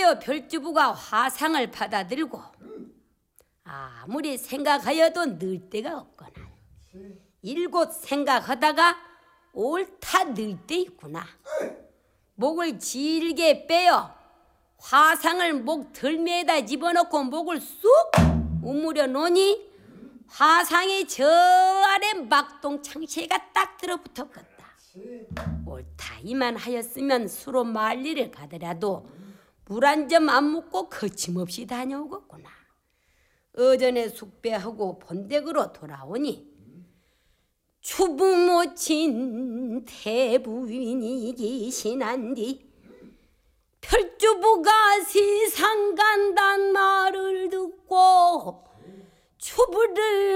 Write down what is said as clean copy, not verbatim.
드디어 별주부가 화상을 받아들고 아무리 생각하여도 늘 데가 없거나 일곱 생각하다가 옳다 늘 때 있구나. 목을 질게 빼어 화상을 목 덜미에다 집어넣고 목을 쑥 우무려 놓으니 화상이 저 아래 막동창시가 딱 들어붙었겠다. 옳다 이만 하였으면 수로 만리를 가더라도 물 한 점 안 묻고 거침없이 다녀오겠구나. 어전에 숙배하고 본댁으로 돌아오니 추부모친 태부인이 계시난디 별주부가 세상 간단 말을 듣고 추부를